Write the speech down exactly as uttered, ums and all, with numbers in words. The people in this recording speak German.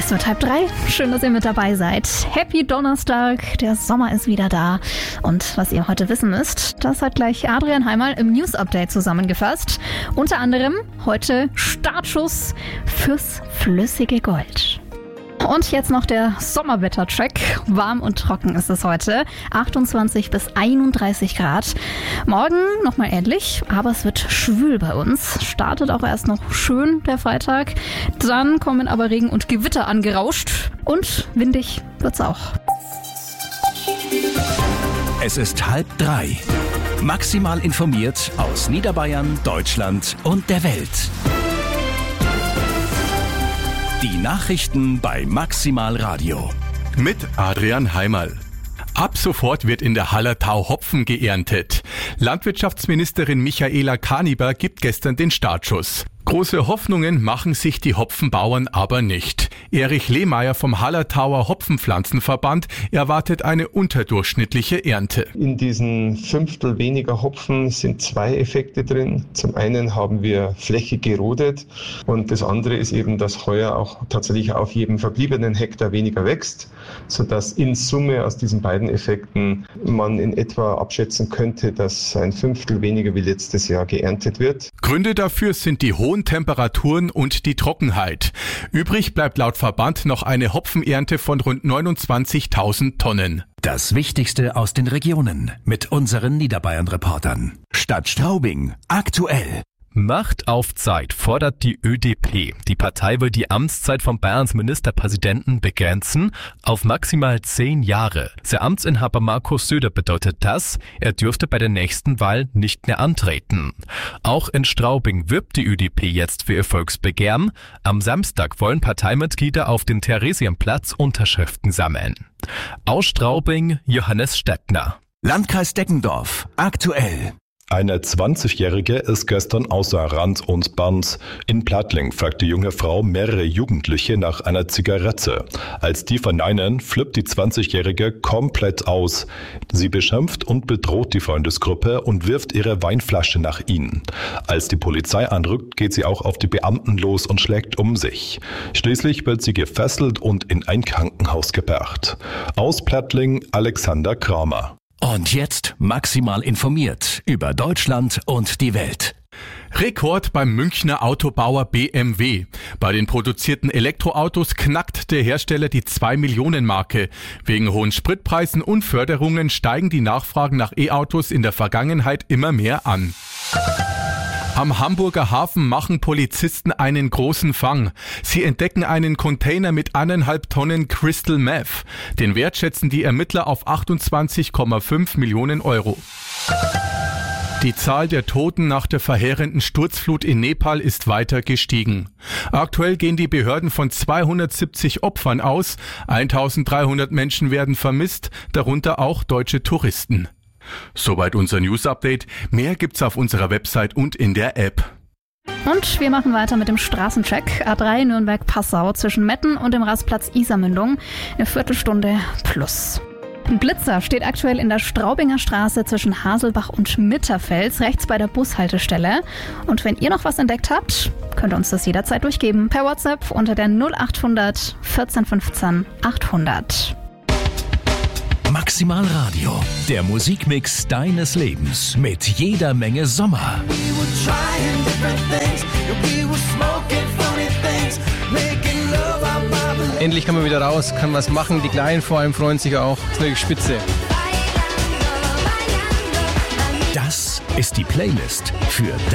Es wird halb drei. Schön, dass ihr mit dabei seid. Happy Donnerstag. Der Sommer ist wieder da. Und was ihr heute wissen müsst, das hat gleich Adrian Heimal im News Update zusammengefasst. Unter anderem heute Startschuss fürs flüssige Gold. Und jetzt noch der Sommerwetter-Track. Warm und trocken ist es heute. achtundzwanzig bis einunddreißig Grad. Morgen nochmal ähnlich, aber es wird schwül bei uns. Startet auch erst noch schön der Freitag. Dann kommen aber Regen und Gewitter angerauscht. Und windig wird's auch. Es ist halb drei. Maximal informiert aus Niederbayern, Deutschland und der Welt. Die Nachrichten bei Maximal Radio. Mit Adrian Heimal. Ab sofort wird in der Hallertau Hopfen geerntet. Landwirtschaftsministerin Michaela Kaniber gibt gestern den Startschuss. Große Hoffnungen machen sich die Hopfenbauern aber nicht. Erich Lehmeier vom Hallertauer Hopfenpflanzenverband erwartet eine unterdurchschnittliche Ernte. In diesen Fünftel weniger Hopfen sind zwei Effekte drin. Zum einen haben wir Fläche gerodet und das andere ist eben, dass heuer auch tatsächlich auf jedem verbliebenen Hektar weniger wächst, sodass in Summe aus diesen beiden Effekten man in etwa abschätzen könnte, dass ein Fünftel weniger wie letztes Jahr geerntet wird. Gründe dafür sind die hohen Temperaturen und die Trockenheit. Übrig bleibt laut Verband noch eine Hopfenernte von rund neunundzwanzigtausend Tonnen. Das Wichtigste aus den Regionen mit unseren Niederbayern-Reportern. Stadt Straubing, aktuell. Macht auf Zeit fordert die Ö D P. Die Partei will die Amtszeit von Bayerns Ministerpräsidenten begrenzen auf maximal zehn Jahre. Für Amtsinhaber Markus Söder bedeutet das, er dürfte bei der nächsten Wahl nicht mehr antreten. Auch in Straubing wirbt die Ö D P jetzt für ihr Volksbegehren. Am Samstag wollen Parteimitglieder auf dem Theresienplatz Unterschriften sammeln. Aus Straubing, Johannes Stettner. Landkreis Deggendorf, aktuell. Eine zwanzigjährige ist gestern außer Rand und Band. In Plattling fragt die junge Frau mehrere Jugendliche nach einer Zigarette. Als die verneinen, flippt die zwanzigjährige komplett aus. Sie beschimpft und bedroht die Freundesgruppe und wirft ihre Weinflasche nach ihnen. Als die Polizei anrückt, geht sie auch auf die Beamten los und schlägt um sich. Schließlich wird sie gefesselt und in ein Krankenhaus gebracht. Aus Plattling, Alexander Kramer. Und jetzt maximal informiert über Deutschland und die Welt. Rekord beim Münchner Autobauer B M W. Bei den produzierten Elektroautos knackt der Hersteller die zwei Millionen Marke. Wegen hohen Spritpreisen und Förderungen steigen die Nachfragen nach E-Autos in der Vergangenheit immer mehr an. Am Hamburger Hafen machen Polizisten einen großen Fang. Sie entdecken einen Container mit eineinhalb Tonnen Crystal Meth. Den Wert schätzen die Ermittler auf achtundzwanzig Komma fünf Millionen Euro. Die Zahl der Toten nach der verheerenden Sturzflut in Nepal ist weiter gestiegen. Aktuell gehen die Behörden von zweihundertsiebzig Opfern aus. eintausenddreihundert Menschen werden vermisst, darunter auch deutsche Touristen. Soweit unser News-Update. Mehr gibt's auf unserer Website und in der App. Und wir machen weiter mit dem Straßencheck. A drei Nürnberg-Passau zwischen Metten und dem Rastplatz Isarmündung. Eine Viertelstunde plus. Ein Blitzer steht aktuell in der Straubinger Straße zwischen Haselbach und Mitterfels, rechts bei der Bushaltestelle. Und wenn ihr noch was entdeckt habt, könnt ihr uns das jederzeit durchgeben. Per WhatsApp unter der null achthundert vierzehn fünfzehn achthundert. Maximal Radio, der Musikmix deines Lebens mit jeder Menge Sommer. Endlich kann man wieder raus, kann was machen, die Kleinen vor allem freuen sich auch, das ist natürlich spitze. Das ist die Playlist für